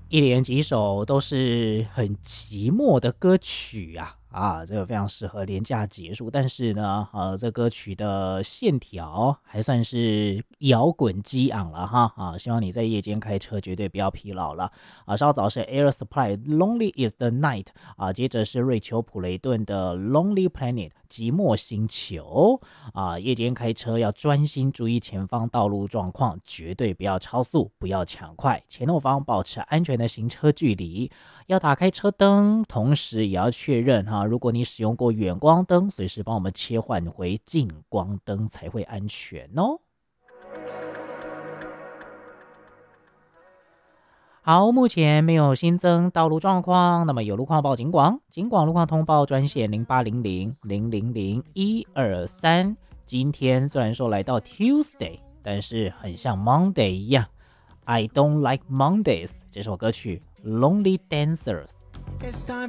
一连几首都是很寂寞的歌曲这个非常适合连假结束。但是呢，这歌曲的线条还算是摇滚激昂了希望你在夜间开车绝对不要疲劳了稍早是 Air Supply Lonely is the Night 接着是瑞秋普雷顿的 Lonely Planet 寂寞星球夜间开车要专心注意前方道路状况，绝对不要超速，不要抢快，前后方保持安全的行车距离，要打开车灯，同时也要确认如果你使用过远光灯，随时帮我们切换回近光灯才会安全哦。好，目前没有新增道路状况，那么有路况报警广，警广路况通报专线0800000123。今天虽然说来到 Tuesday， 但是很像 Monday 一样。I don't like Mondays 这首歌曲 Lonely Dancers。